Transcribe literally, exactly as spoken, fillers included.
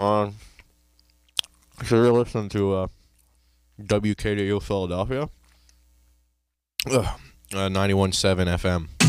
Um, so you're listening to uh, W K D U Philadelphia, Ugh, uh, ninety-one point seven F M.